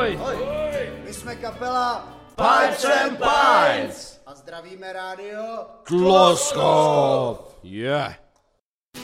Ahoj. My jsme kapela Pipes and Pints. a zdravíme rádio Tloskov. Yeah.